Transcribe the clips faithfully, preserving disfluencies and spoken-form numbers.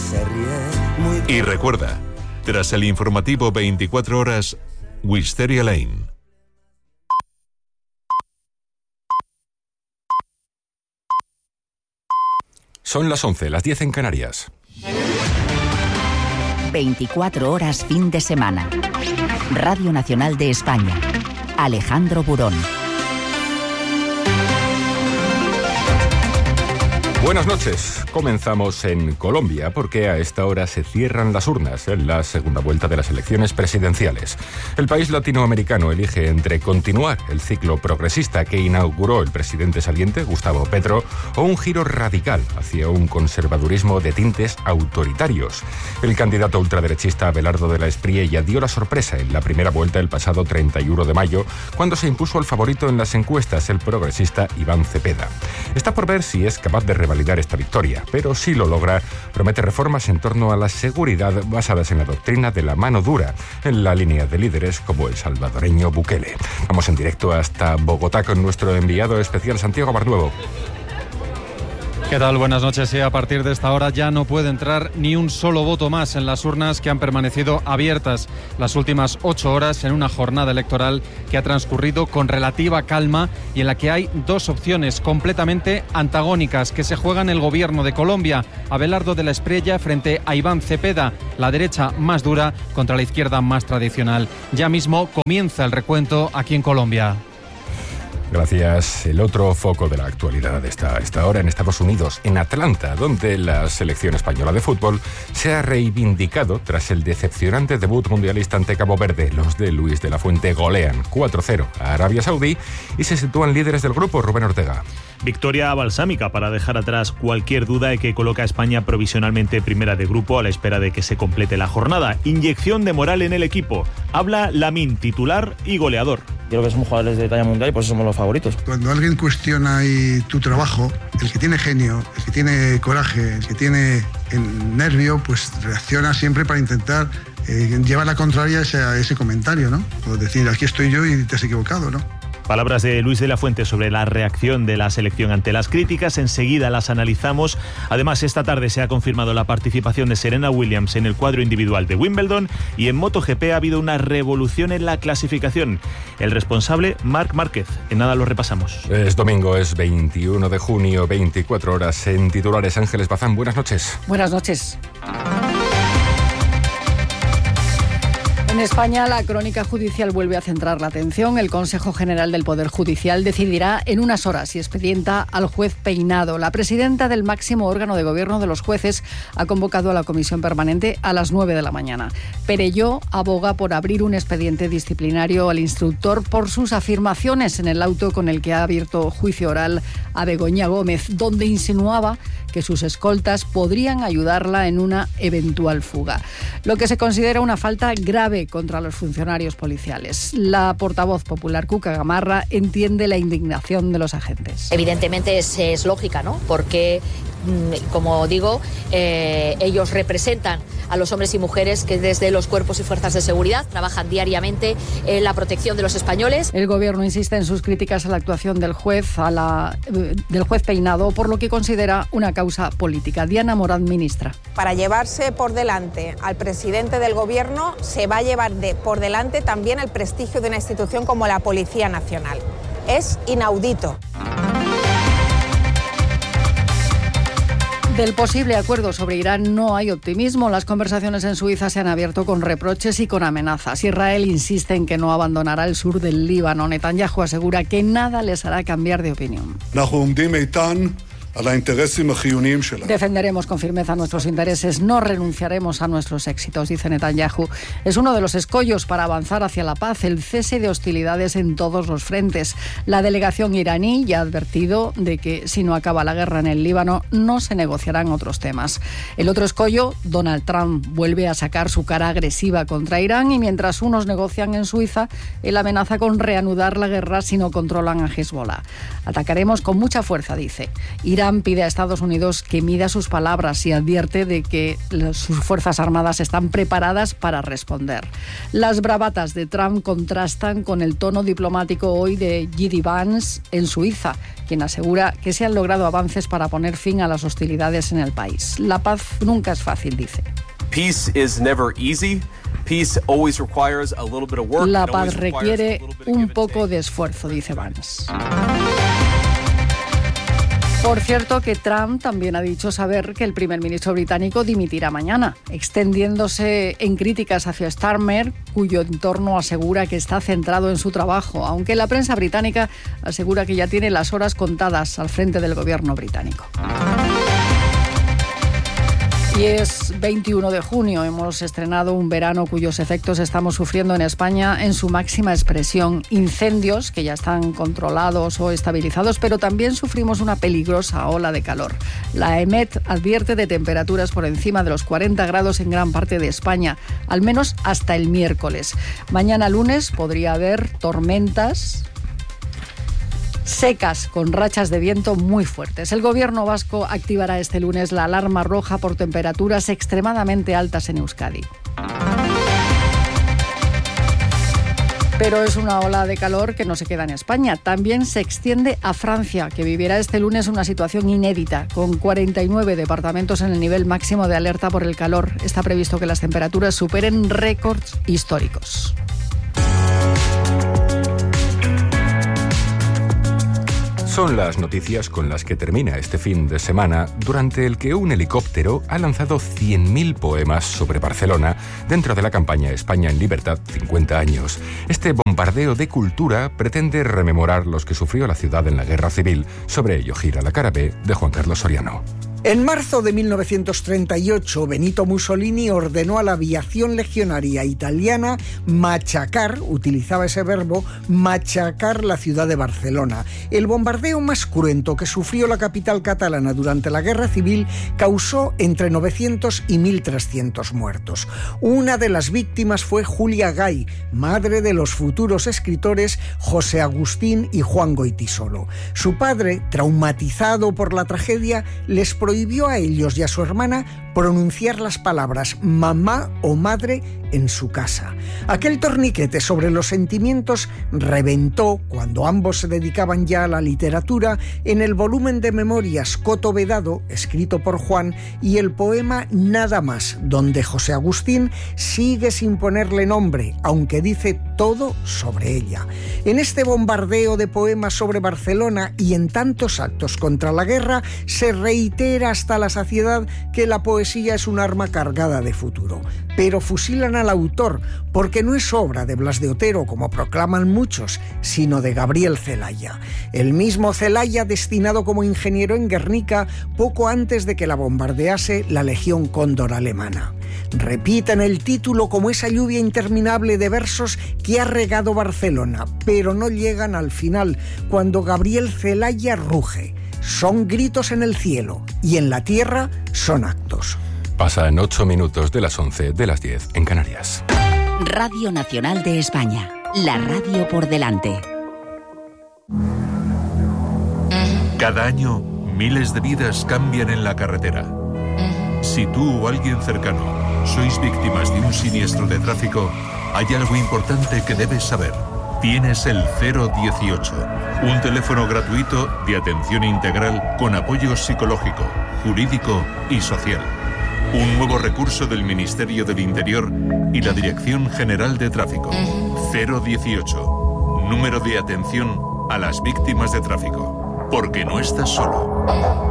se ríe muy... Y recuerda, tras el informativo veinticuatro horas, Wisteria Lane. Son las once, las diez en Canarias. veinticuatro horas fin de semana. Radio Nacional de España. Alejandro Burón. Buenas noches. Comenzamos en Colombia porque a esta hora se cierran las urnas en la segunda vuelta de las elecciones presidenciales. El país latinoamericano elige entre continuar el ciclo progresista que inauguró el presidente saliente, Gustavo Petro, o un giro radical hacia un conservadurismo de tintes autoritarios. El candidato ultraderechista Abelardo de la Espriella dio la sorpresa en la primera vuelta el pasado treinta y uno de mayo, cuando se impuso al favorito en las encuestas, el progresista Iván Cepeda. Está por ver si es capaz de revalidar esta victoria, pero si lo logra, promete reformas en torno a la seguridad basadas en la doctrina de la mano dura, en la línea de líderes como el salvadoreño Bukele. Vamos en directo hasta Bogotá con nuestro enviado especial Santiago Barnuevo. ¿Qué tal? Buenas noches. Sí, a partir de esta hora ya no puede entrar ni un solo voto más en las urnas que han permanecido abiertas las últimas ocho horas en una jornada electoral que ha transcurrido con relativa calma y en la que hay dos opciones completamente antagónicas que se juegan el gobierno de Colombia. Abelardo de la Espriella frente a Iván Cepeda, la derecha más dura contra la izquierda más tradicional. Ya mismo comienza el recuento aquí en Colombia. Gracias. El otro foco de la actualidad está a esta hora en Estados Unidos, en Atlanta, donde la selección española de fútbol se ha reivindicado tras el decepcionante debut mundialista ante Cabo Verde. Los de Luis de la Fuente golean cuatro cero a Arabia Saudí y se sitúan líderes del grupo. Rubén Ortega. Victoria balsámica para dejar atrás cualquier duda de que coloca a España provisionalmente primera de grupo a la espera de que se complete la jornada. Inyección de moral en el equipo. Habla Lamine, titular y goleador. Yo creo que somos jugadores de talla mundial y por eso somos los favoritos. Cuando alguien cuestiona ahí tu trabajo, el que tiene genio, el que tiene coraje, el que tiene el nervio, pues reacciona siempre para intentar eh, llevar la contraria a ese, a ese comentario, ¿no? O decir, aquí estoy yo y te has equivocado, ¿no? Palabras de Luis de la Fuente sobre la reacción de la selección ante las críticas. Enseguida las analizamos. Además, esta tarde se ha confirmado la participación de Serena Williams en el cuadro individual de Wimbledon y en MotoGP ha habido una revolución en la clasificación. El responsable, Marc Márquez. En nada lo repasamos. Es domingo, es veintiuno de junio, veinticuatro horas en titulares. Ángeles Bazán, buenas noches. Buenas noches. En España, la crónica judicial vuelve a centrar la atención. El Consejo General del Poder Judicial decidirá en unas horas si expedienta al juez Peinado. La presidenta del máximo órgano de gobierno de los jueces ha convocado a la comisión permanente a las nueve de la mañana. Perelló aboga por abrir un expediente disciplinario al instructor por sus afirmaciones en el auto con el que ha abierto juicio oral a Begoña Gómez, donde insinuaba que sus escoltas podrían ayudarla en una eventual fuga, lo que se considera una falta grave contra los funcionarios policiales. La portavoz popular Cuca Gamarra entiende la indignación de los agentes. Evidentemente es, es lógica, ¿no? Porque, como digo, eh, ellos representan a los hombres y mujeres que desde los cuerpos y fuerzas de seguridad trabajan diariamente en la protección de los españoles. El gobierno insiste en sus críticas a la actuación del juez, a la, del juez Peinado, por lo que considera una causa política. Diana Morán, ministra. Para llevarse por delante al presidente del gobierno se va a llevar de, por delante también el prestigio de una institución como la Policía Nacional. Es inaudito. Del posible acuerdo sobre Irán no hay optimismo. Las conversaciones en Suiza se han abierto con reproches y con amenazas. Israel insiste en que no abandonará el sur del Líbano. Netanyahu asegura que nada les hará cambiar de opinión. Defenderemos con firmeza nuestros intereses, no renunciaremos a nuestros éxitos, dice Netanyahu. Es uno de los escollos para avanzar hacia la paz, el cese de hostilidades en todos los frentes. La delegación iraní ya ha advertido de que si no acaba la guerra en el Líbano, no se negociarán otros temas. El otro escollo, Donald Trump, vuelve a sacar su cara agresiva contra Irán y mientras unos negocian en Suiza, él amenaza con reanudar la guerra si no controlan a Hezbollah. Atacaremos con mucha fuerza, dice. Irán Irán pide a Estados Unidos que mida sus palabras y advierte de que sus Fuerzas Armadas están preparadas para responder. Las bravatas de Trump contrastan con el tono diplomático hoy de J D Vance en Suiza, quien asegura que se han logrado avances para poner fin a las hostilidades en el país. La paz nunca es fácil, dice. Peace is never easy. Peace always requires a little bit of work. La paz requiere un poco de esfuerzo, dice Vance. Por cierto, que Trump también ha dicho saber que el primer ministro británico dimitirá mañana, extendiéndose en críticas hacia Starmer, cuyo entorno asegura que está centrado en su trabajo, aunque la prensa británica asegura que ya tiene las horas contadas al frente del gobierno británico. Y es veintiuno de junio, hemos estrenado un verano cuyos efectos estamos sufriendo en España en su máxima expresión. Incendios que ya están controlados o estabilizados, pero también sufrimos una peligrosa ola de calor. La EMET advierte de temperaturas por encima de los cuarenta grados en gran parte de España, al menos hasta el miércoles. Mañana lunes podría haber tormentas secas con rachas de viento muy fuertes. El gobierno vasco activará este lunes la alarma roja por temperaturas extremadamente altas en Euskadi. Pero es una ola de calor que no se queda en España. También se extiende a Francia, que vivirá este lunes una situación inédita, con cuarenta y nueve departamentos en el nivel máximo de alerta por el calor. Está previsto que las temperaturas superen récords históricos. Son las noticias con las que termina este fin de semana, durante el que un helicóptero ha lanzado cien mil poemas sobre Barcelona dentro de la campaña España en Libertad cincuenta años. Este bombardeo de cultura pretende rememorar los que sufrió la ciudad en la Guerra Civil. Sobre ello gira la cara B de Juan Carlos Soriano. En marzo de mil novecientos treinta y ocho, Benito Mussolini ordenó a la aviación legionaria italiana machacar, utilizaba ese verbo, machacar la ciudad de Barcelona. El bombardeo más cruento que sufrió la capital catalana durante la Guerra Civil causó entre novecientos y mil trescientos muertos. Una de las víctimas fue Julia Gay, madre de los futuros escritores José Agustín y Juan Goytisolo. Su padre, traumatizado por la tragedia, les prohibió a ellos y a su hermana pronunciar las palabras mamá o madre en su casa. Aquel torniquete sobre los sentimientos reventó cuando ambos se dedicaban ya a la literatura en el volumen de memorias Coto Vedado, escrito por Juan, y el poema Nada más, donde José Agustín sigue sin ponerle nombre, aunque dice todo sobre ella. En este bombardeo de poemas sobre Barcelona y en tantos actos contra la guerra, se reitera hasta la saciedad que la poesía es un arma cargada de futuro. Pero fusilan al autor, porque no es obra de Blas de Otero, como proclaman muchos, sino de Gabriel Celaya. El mismo Celaya, destinado como ingeniero en Guernica poco antes de que la bombardease la Legión Cóndor alemana. Repiten el título como esa lluvia interminable de versos que ha regado Barcelona, pero no llegan al final, cuando Gabriel Celaya ruge. Son gritos en el cielo y en la tierra son actos. Pasan ocho minutos de las once de las diez en Canarias. Radio Nacional de España, la radio por delante. Cada año, miles de vidas cambian en la carretera. Si tú o alguien cercano sois víctimas de un siniestro de tráfico, hay algo importante que debes saber. Tienes el cero dieciocho, un teléfono gratuito de atención integral con apoyo psicológico, jurídico y social. Un nuevo recurso del Ministerio del Interior y la Dirección General de Tráfico. cero dieciocho, número de atención a las víctimas de tráfico. Porque no estás solo.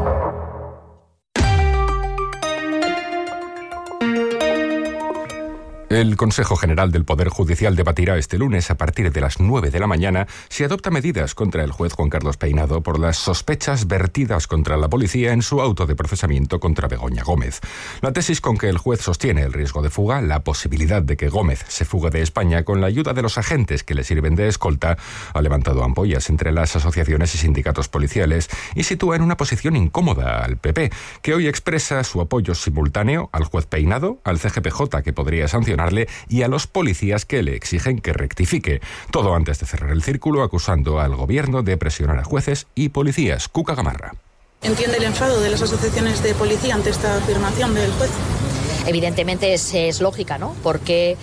El Consejo General del Poder Judicial debatirá este lunes a partir de las nueve de la mañana si adopta medidas contra el juez Juan Carlos Peinado por las sospechas vertidas contra la policía en su auto de procesamiento contra Begoña Gómez. La tesis con que el juez sostiene el riesgo de fuga, la posibilidad de que Gómez se fugue de España con la ayuda de los agentes que le sirven de escolta, ha levantado ampollas entre las asociaciones y sindicatos policiales y sitúa en una posición incómoda al P P, que hoy expresa su apoyo simultáneo al juez Peinado, al C G P J, que podría sancionar y a los policías que le exigen que rectifique. Todo antes de cerrar el círculo acusando al gobierno de presionar a jueces y policías. Cuca Gamarra. ¿Entiende el enfado de las asociaciones de policía ante esta afirmación del juez? Evidentemente es, es lógica, ¿no? Porque,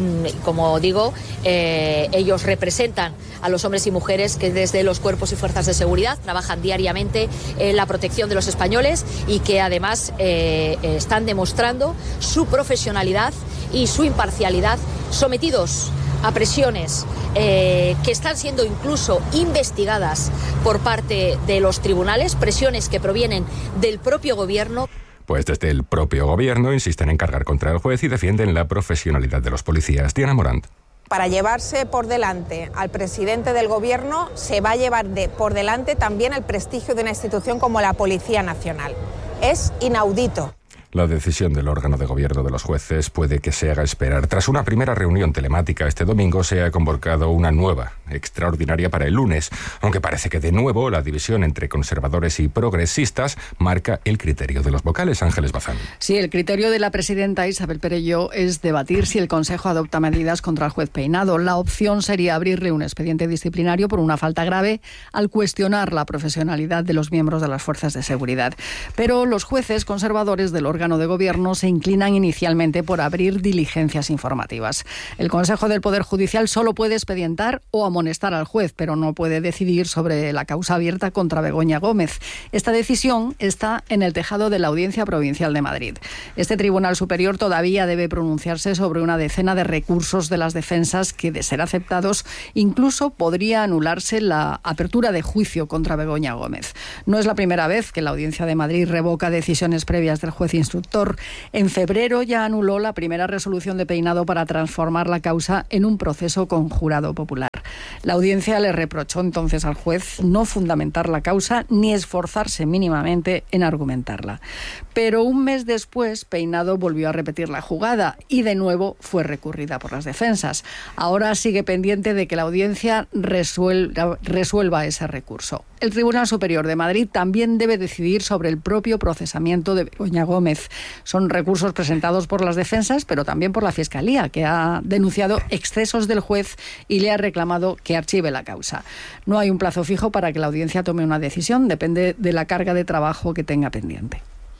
como digo, eh, ellos representan a los hombres y mujeres que desde los cuerpos y fuerzas de seguridad trabajan diariamente en la protección de los españoles y que además eh, están demostrando su profesionalidad y su imparcialidad, sometidos a presiones eh, que están siendo incluso investigadas por parte de los tribunales, presiones que provienen del propio gobierno. Pues desde el propio gobierno insisten en cargar contra el juez y defienden la profesionalidad de los policías. Diana Morant. Para llevarse por delante al presidente del gobierno se va a llevar de, por delante también el prestigio de una institución como la Policía Nacional. Es inaudito. La decisión del órgano de gobierno de los jueces puede que se haga esperar. Tras una primera reunión telemática este domingo, se ha convocado una nueva, extraordinaria para el lunes, aunque parece que de nuevo la división entre conservadores y progresistas marca el criterio de los vocales. Ángeles Bazán. Sí, el criterio de la presidenta Isabel Perelló es debatir si el Consejo adopta medidas contra el juez Peinado. La opción sería abrirle un expediente disciplinario por una falta grave al cuestionar la profesionalidad de los miembros de las fuerzas de seguridad. Pero los jueces conservadores del órgano de gobierno se inclinan inicialmente por abrir diligencias informativas. El Consejo del Poder Judicial solo puede expedientar o amonestar al juez, pero no puede decidir sobre la causa abierta contra Begoña Gómez. Esta decisión está en el tejado de la Audiencia Provincial de Madrid. Este Tribunal Superior todavía debe pronunciarse sobre una decena de recursos de las defensas que, de ser aceptados, incluso podría anularse la apertura de juicio contra Begoña Gómez. No es la primera vez que la Audiencia de Madrid revoca decisiones previas del juez instructor. En febrero ya anuló la primera resolución de Peinado para transformar la causa en un proceso con jurado popular. La audiencia le reprochó entonces al juez no fundamentar la causa ni esforzarse mínimamente en argumentarla. Pero un mes después, Peinado volvió a repetir la jugada y de nuevo fue recurrida por las defensas. Ahora sigue pendiente de que la audiencia resuelva, resuelva ese recurso. El Tribunal Superior de Madrid también debe decidir sobre el propio procesamiento de Begoña Gómez. Son recursos presentados por las defensas, pero también por la Fiscalía, que ha denunciado excesos del juez y le ha reclamado que archive la causa. No hay un plazo fijo para que la audiencia tome una decisión, depende de la carga de trabajo que tenga pendiente.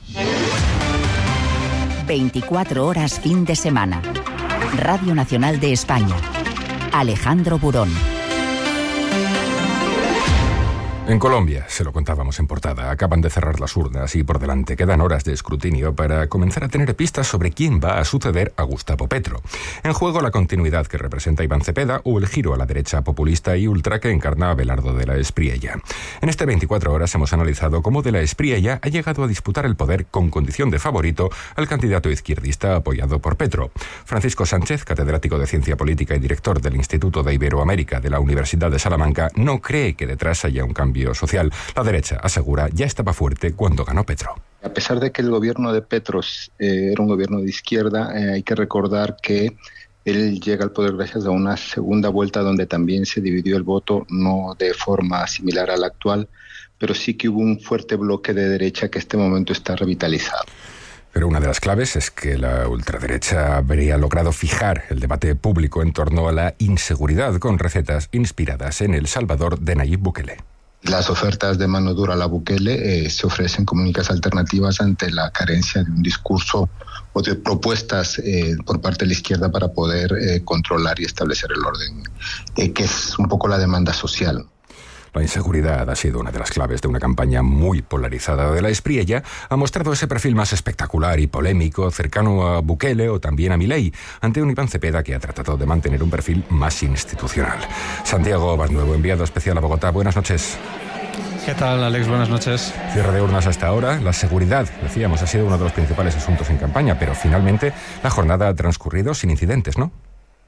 veinticuatro horas fin de semana. Radio Nacional de España. Alejandro Burón. En Colombia, se lo contábamos en portada, acaban de cerrar las urnas y por delante quedan horas de escrutinio para comenzar a tener pistas sobre quién va a suceder a Gustavo Petro. En juego la continuidad que representa Iván Cepeda o el giro a la derecha populista y ultra que encarna a Abelardo de la Espriella. En este veinticuatro horas hemos analizado cómo de la Espriella ha llegado a disputar el poder con condición de favorito al candidato izquierdista apoyado por Petro. Francisco Sánchez, catedrático de Ciencia Política y director del Instituto de Iberoamérica de la Universidad de Salamanca, no cree que detrás haya un cambio social. La derecha, asegura, ya estaba fuerte cuando ganó Petro. A pesar de que el gobierno de Petro eh, era un gobierno de izquierda, eh, hay que recordar que él llega al poder gracias a una segunda vuelta donde también se dividió el voto, no de forma similar a la actual, pero sí que hubo un fuerte bloque de derecha que en este momento está revitalizado. Pero una de las claves es que la ultraderecha habría logrado fijar el debate público en torno a la inseguridad con recetas inspiradas en El Salvador de Nayib Bukele. Las ofertas de mano dura a la Bukele eh, se ofrecen como únicas alternativas ante la carencia de un discurso o de propuestas eh, por parte de la izquierda para poder eh, controlar y establecer el orden, eh, que es un poco la demanda social. La inseguridad ha sido una de las claves de una campaña muy polarizada de la Espriella. Ha mostrado ese perfil más espectacular y polémico, cercano a Bukele o también a Milei, ante un Iván Cepeda que ha tratado de mantener un perfil más institucional. Santiago Basnuevo, enviado especial a Bogotá. Buenas noches. ¿Qué tal, Alex? Buenas noches. Cierre de urnas hasta ahora. La seguridad, decíamos, ha sido uno de los principales asuntos en campaña, pero finalmente la jornada ha transcurrido sin incidentes, ¿no?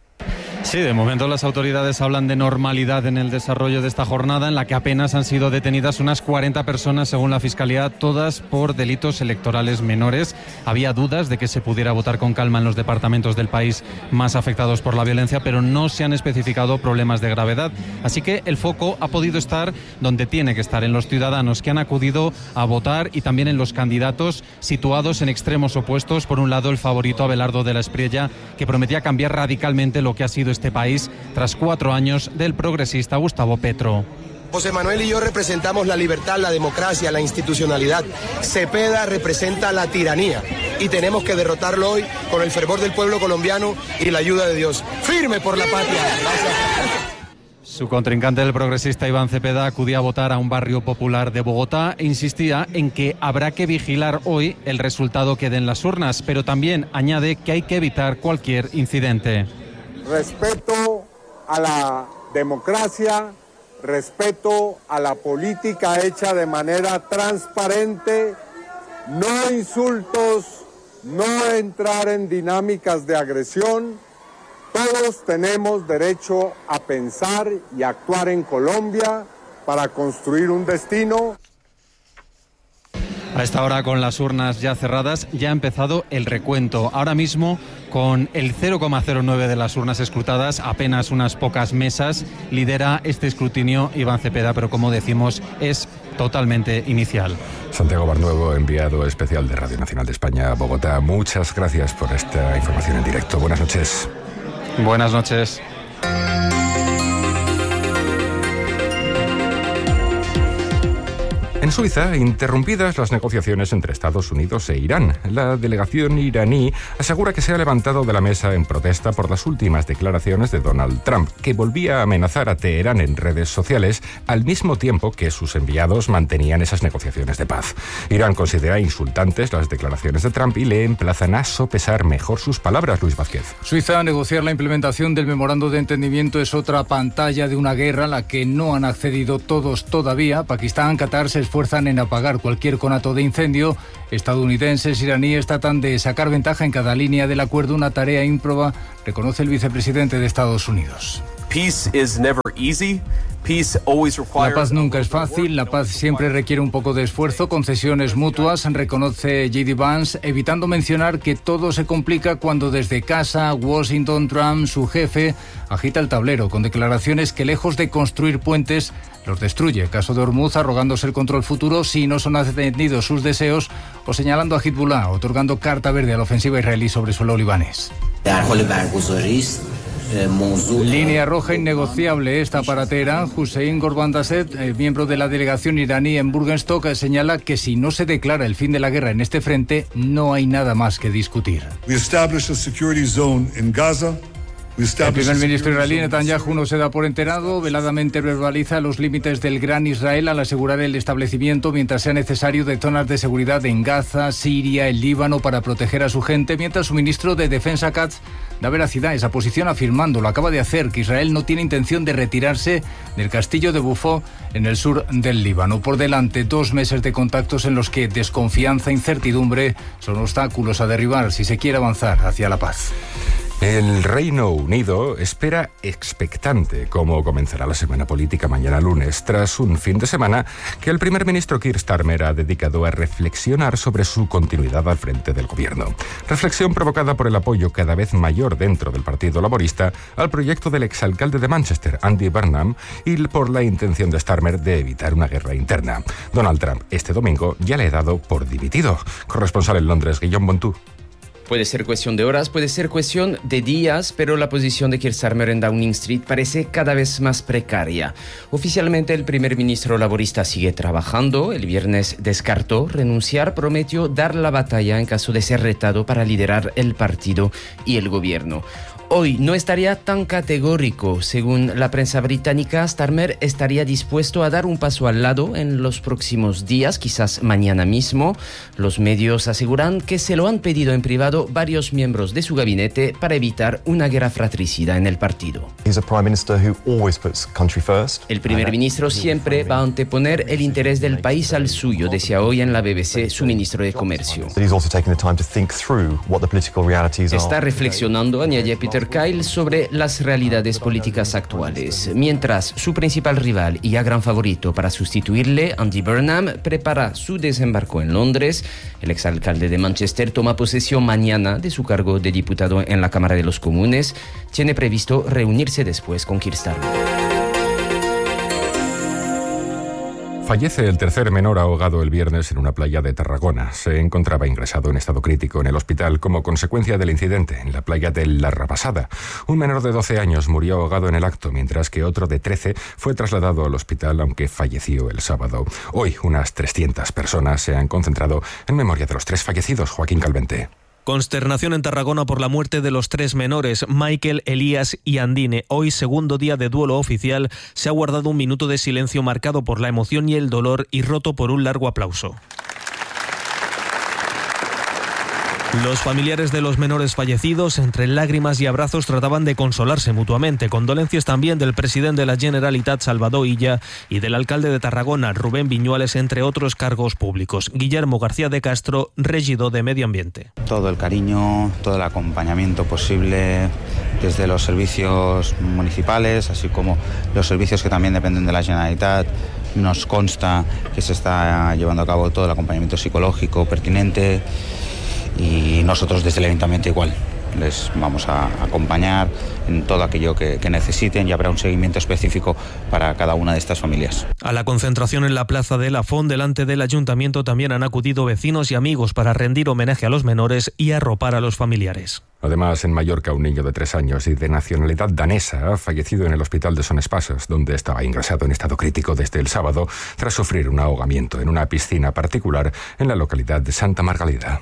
Sí, de momento las autoridades hablan de normalidad en el desarrollo de esta jornada, en la que apenas han sido detenidas unas cuarenta personas, según la Fiscalía, todas por delitos electorales menores. Había dudas de que se pudiera votar con calma en los departamentos del país más afectados por la violencia, pero no se han especificado problemas de gravedad. Así que el foco ha podido estar donde tiene que estar, en los ciudadanos que han acudido a votar y también en los candidatos situados en extremos opuestos. Por un lado, el favorito Abelardo de la Espriella, que prometía cambiar radicalmente lo que ha sido este país tras cuatro años del progresista Gustavo Petro. José Manuel y yo representamos la libertad, la democracia, la institucionalidad. Cepeda representa la tiranía y tenemos que derrotarlo hoy con el fervor del pueblo colombiano y la ayuda de Dios. ¡Firme por la patria! Gracias. Su contrincante, el progresista Iván Cepeda, acudía a votar a un barrio popular de Bogotá e insistía en que habrá que vigilar hoy el resultado que den las urnas, pero también añade que hay que evitar cualquier incidente. Respeto a la democracia, respeto a la política hecha de manera transparente, no insultos, no entrar en dinámicas de agresión. Todos tenemos derecho a pensar y actuar en Colombia para construir un destino. A esta hora, con las urnas ya cerradas, ya ha empezado el recuento. Ahora mismo, con el cero coma cero nueve de las urnas escrutadas, apenas unas pocas mesas, lidera este escrutinio Iván Cepeda, pero como decimos, es totalmente inicial. Santiago Barnuevo, enviado especial de Radio Nacional de España a Bogotá. Muchas gracias por esta información en directo. Buenas noches. Buenas noches. En Suiza, interrumpidas las negociaciones entre Estados Unidos e Irán, la delegación iraní asegura que se ha levantado de la mesa en protesta por las últimas declaraciones de Donald Trump, que volvía a amenazar a Teherán en redes sociales al mismo tiempo que sus enviados mantenían esas negociaciones de paz. Irán considera insultantes las declaraciones de Trump y le emplazan a sopesar mejor sus palabras. Luis Vázquez. Suiza, negociar la implementación del memorando de entendimiento es otra pantalla de una guerra a la que no han accedido todos todavía. Pakistán, Qatar se esfuerzan en apagar cualquier conato de incendio. Estadounidenses, iraníes tratan de sacar ventaja en cada línea del acuerdo, una tarea ímproba, reconoce el vicepresidente de Estados Unidos. Peace is never easy. Peace always requires... La paz nunca es fácil, la paz siempre requiere un poco de esfuerzo, concesiones mutuas, reconoce J D Vance, evitando mencionar que todo se complica cuando desde casa Washington, Trump, su jefe, agita el tablero con declaraciones que, lejos de construir puentes, los destruye. Caso de Hormuz, arrogándose el control futuro si no son atendidos sus deseos, o señalando a Hezbollah, otorgando carta verde a la ofensiva israelí sobre suelo libanés. Línea roja innegociable esta para Teherán. Hussein Ghorbandaset, eh, miembro de la delegación iraní en Burgenstock, eh, señala que si no se declara el fin de la guerra en este frente, no hay nada más que discutir. We established a security zone in Gaza. El primer ministro israelí Netanyahu no se da por enterado, veladamente verbaliza los límites del Gran Israel al asegurar el establecimiento mientras sea necesario de zonas de seguridad en Gaza, Siria, el Líbano para proteger a su gente, mientras su ministro de Defensa Katz da veracidad a esa posición afirmando, lo acaba de hacer, que Israel no tiene intención de retirarse del castillo de Bufo en el sur del Líbano. Por delante, dos meses de contactos en los que desconfianza e incertidumbre son obstáculos a derribar si se quiere avanzar hacia la paz. El Reino Unido espera expectante cómo comenzará la semana política mañana lunes, tras un fin de semana que el primer ministro Keir Starmer ha dedicado a reflexionar sobre su continuidad al frente del gobierno. Reflexión provocada por el apoyo cada vez mayor dentro del Partido Laborista al proyecto del exalcalde de Manchester, Andy Burnham, y por la intención de Starmer de evitar una guerra interna. Donald Trump este domingo ya le ha dado por dimitido. Corresponsal en Londres, Guillaume Bontú. Puede ser cuestión de horas, puede ser cuestión de días, pero la posición de Keir Starmer en Downing Street parece cada vez más precaria. Oficialmente, el primer ministro laborista sigue trabajando. El viernes descartó renunciar, prometió dar la batalla en caso de ser retado para liderar el partido y el gobierno. Hoy no estaría tan categórico. Según la prensa británica, Starmer estaría dispuesto a dar un paso al lado en los próximos días, quizás mañana mismo. Los medios aseguran que se lo han pedido en privado varios miembros de su gabinete para evitar una guerra fratricida en el partido. El primer ministro siempre va a anteponer el interés del país al suyo, decía hoy en la B B C su ministro de Comercio. Está reflexionando, añadió Peter Kyle, sobre las realidades políticas actuales, mientras su principal rival y ya gran favorito para sustituirle, Andy Burnham, prepara su desembarco en Londres. El exalcalde de Manchester toma posesión mañana de su cargo de diputado en la Cámara de los Comunes. Tiene previsto reunirse después con Keir Starmer. Fallece el tercer menor ahogado el viernes en una playa de Tarragona. Se encontraba ingresado en estado crítico en el hospital como consecuencia del incidente en la playa de La Rabasada. Un menor de doce años murió ahogado en el acto, mientras que otro de trece fue trasladado al hospital, aunque falleció el sábado. Hoy, unas trescientas personas se han concentrado en memoria de los tres fallecidos. Joaquín Calvente. Consternación en Tarragona por la muerte de los tres menores, Michael, Elías y Andine. Hoy, segundo día de duelo oficial, se ha guardado un minuto de silencio marcado por la emoción y el dolor y roto por un largo aplauso. Los familiares de los menores fallecidos, entre lágrimas y abrazos, trataban de consolarse mutuamente. Condolencias también del presidente de la Generalitat, Salvador Illa, y del alcalde de Tarragona, Rubén Viñuales, entre otros cargos públicos. Guillermo García de Castro, regidor de Medio Ambiente. Todo el cariño, todo el acompañamiento posible desde los servicios municipales, así como los servicios que también dependen de la Generalitat. Nos consta que se está llevando a cabo todo el acompañamiento psicológico pertinente. Y nosotros desde el Ayuntamiento igual, les vamos a acompañar en todo aquello que, que necesiten y habrá un seguimiento específico para cada una de estas familias. A la concentración en la plaza de La Font, delante del Ayuntamiento, también han acudido vecinos y amigos para rendir homenaje a los menores y arropar a los familiares. Además, en Mallorca, un niño de tres años y de nacionalidad danesa ha fallecido en el hospital de Son Espasos, donde estaba ingresado en estado crítico desde el sábado tras sufrir un ahogamiento en una piscina particular en la localidad de Santa Margalida.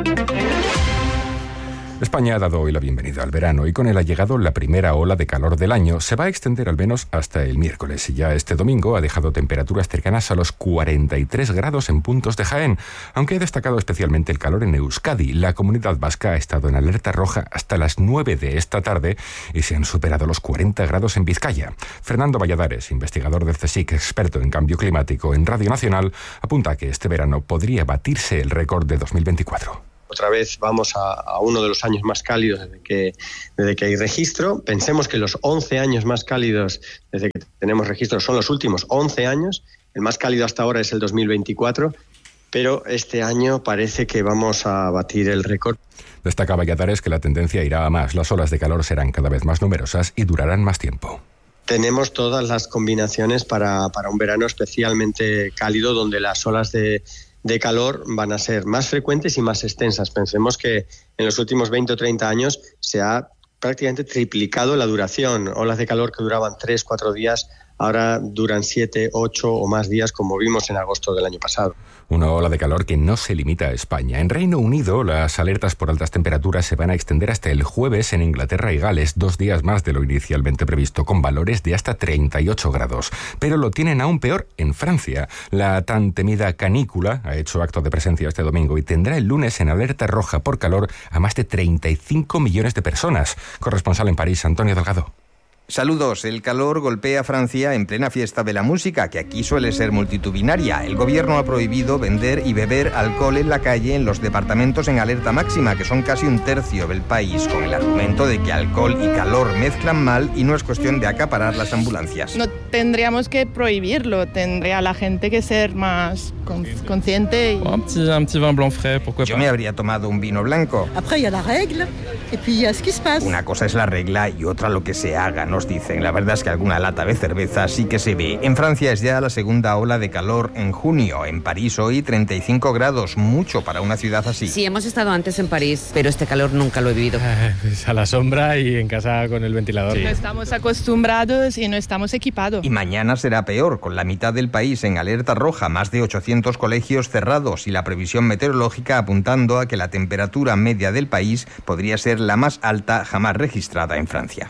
España ha dado hoy la bienvenida al verano y con él ha llegado la primera ola de calor del año. Se va a extender al menos hasta el miércoles y ya este domingo ha dejado temperaturas cercanas a los cuarenta y tres grados en puntos de Jaén, aunque ha destacado especialmente el calor en Euskadi. La comunidad vasca ha estado en alerta roja hasta las nueve de esta tarde y se han superado los cuarenta grados en Vizcaya. Fernando Valladares, investigador del CSIC, experto en cambio climático en Radio Nacional, apunta que este verano podría batirse el récord de dos mil veinticuatro. Otra vez vamos a, a uno de los años más cálidos desde que, desde que hay registro. Pensemos que los once años más cálidos desde que tenemos registro son los últimos once años. El más cálido hasta ahora es el dos mil veinticuatro, pero este año parece que vamos a batir el récord. Destaca Valladares que la tendencia irá a más. Las olas de calor serán cada vez más numerosas y durarán más tiempo. Tenemos todas las combinaciones para, para un verano especialmente cálido, donde las olas de de calor van a ser más frecuentes y más extensas. Pensemos que en los últimos veinte o treinta años se ha prácticamente triplicado la duración. Olas de calor que duraban tres, cuatro días, ahora duran siete, ocho o más días, como vimos en agosto del año pasado. Una ola de calor que no se limita a España. En Reino Unido, las alertas por altas temperaturas se van a extender hasta el jueves en Inglaterra y Gales, dos días más de lo inicialmente previsto, con valores de hasta treinta y ocho grados. Pero lo tienen aún peor en Francia. La tan temida canícula ha hecho acto de presencia este domingo y tendrá el lunes en alerta roja por calor a más de treinta y cinco millones de personas. Corresponsal en París, Antonio Delgado. Saludos. El calor golpea a Francia en plena fiesta de la música, que aquí suele ser multitudinaria. El gobierno ha prohibido vender y beber alcohol en la calle en los departamentos en alerta máxima, que son casi un tercio del país, con el argumento de que alcohol y calor mezclan mal y no es cuestión de acaparar las ambulancias. No tendríamos que prohibirlo, tendría la gente que ser más con- consciente. Y... Un petit, un petit vin blanc frais, pourquoi pas. Yo me habría tomado un vino blanco. Après, il y a la règle, et puis il y a ce qui se passe. Una cosa es la regla y otra lo que se haga, nos dicen. La verdad es que alguna lata de cerveza sí que se ve. En Francia es ya la segunda ola de calor en junio. En París hoy treinta y cinco grados, mucho para una ciudad así. Sí, hemos estado antes en París, pero este calor nunca lo he vivido. Eh, pues a la sombra y en casa con el ventilador. No estamos acostumbrados y no estamos equipados. Y mañana será peor, con la mitad del país en alerta roja, más de ochocientos colegios cerrados y la previsión meteorológica apuntando a que la temperatura media del país podría ser la más alta jamás registrada en Francia.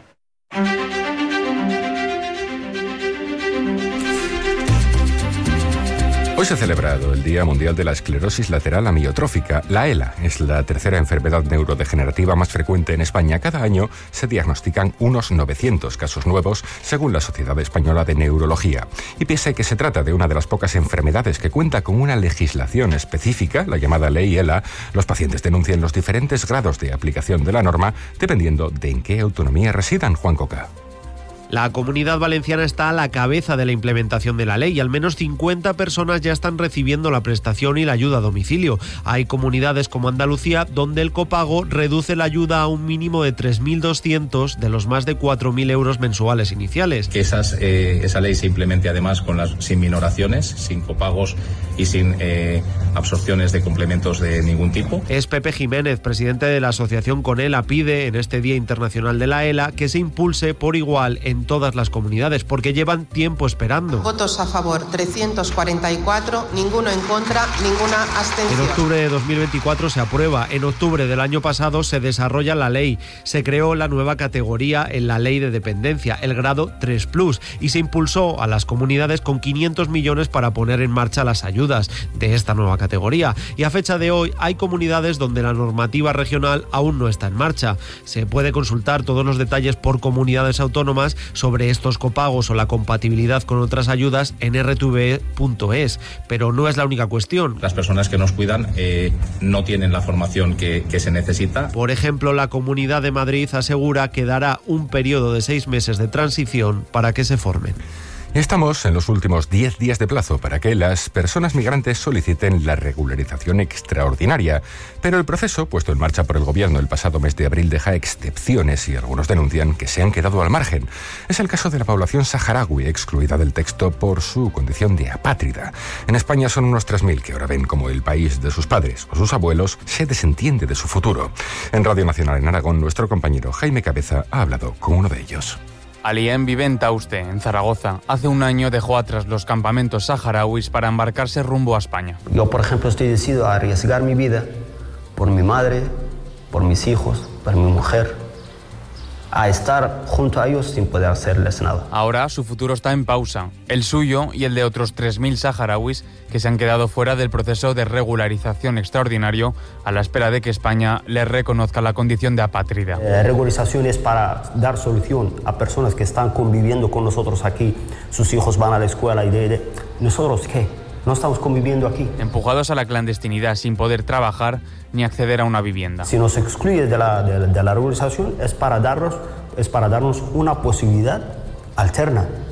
Hoy se ha celebrado el Día Mundial de la Esclerosis Lateral Amiotrófica. La ELA es la tercera enfermedad neurodegenerativa más frecuente en España. Cada año se diagnostican unos novecientos casos nuevos, según la Sociedad Española de Neurología. Y pese a que se trata de una de las pocas enfermedades que cuenta con una legislación específica, la llamada Ley ELA, los pacientes denuncian los diferentes grados de aplicación de la norma, dependiendo de en qué autonomía residan. Juan Coca. La Comunidad Valenciana está a la cabeza de la implementación de la ley y al menos cincuenta personas ya están recibiendo la prestación y la ayuda a domicilio. Hay comunidades como Andalucía donde el copago reduce la ayuda a un mínimo de tres mil doscientos de los más de cuatro mil euros mensuales iniciales. Que esas, eh, esa ley se implemente además con las, sin minoraciones, sin copagos y sin eh, absorciones de complementos de ningún tipo. Es Pepe Jiménez, presidente de la asociación CONELA, pide en este Día Internacional de la E L A que se impulse por igual en todas las comunidades, porque llevan tiempo esperando. Votos a favor trescientos cuarenta y cuatro, ninguno en contra, ninguna abstención. En octubre de dos mil veinticuatro se aprueba. En octubre del año pasado se desarrolla la ley. Se creó la nueva categoría en la ley de dependencia, el grado tres plus, y se impulsó a las comunidades con quinientos millones para poner en marcha las ayudas de esta nueva categoría. Y a fecha de hoy hay comunidades donde la normativa regional aún no está en marcha. Se puede consultar todos los detalles por comunidades autónomas sobre estos copagos o la compatibilidad con otras ayudas en erre te ve punto es, pero no es la única cuestión. Las personas que nos cuidan eh, no tienen la formación que, que se necesita. Por ejemplo, la Comunidad de Madrid asegura que dará un periodo de seis meses de transición para que se formen. Estamos en los últimos diez días de plazo para que las personas migrantes soliciten la regularización extraordinaria, pero el proceso puesto en marcha por el Gobierno el pasado mes de abril deja excepciones y algunos denuncian que se han quedado al margen. Es el caso de la población saharaui, excluida del texto por su condición de apátrida. En España son unos tres mil que ahora ven como el país de sus padres o sus abuelos se desentiende de su futuro. En Radio Nacional en Aragón, nuestro compañero Jaime Cabeza ha hablado con uno de ellos. Aliem vive en Tauste, en Zaragoza. Hace un año dejó atrás los campamentos saharauis para embarcarse rumbo a España. Yo, por ejemplo, estoy decidido a arriesgar mi vida por mi madre, por mis hijos, por mi mujer, a estar junto a ellos sin poder hacerles nada. Ahora su futuro está en pausa, el suyo y el de otros tres mil saharauis que se han quedado fuera del proceso de regularización extraordinario a la espera de que España les reconozca la condición de apátrida. La regularización es para dar solución a personas que están conviviendo con nosotros aquí, sus hijos van a la escuela y de, de ¿nosotros qué? No estamos conviviendo aquí. Empujados a la clandestinidad sin poder trabajar ni acceder a una vivienda. Si nos excluye de la, de, de la regularización es para darnos, es para darnos una posibilidad alterna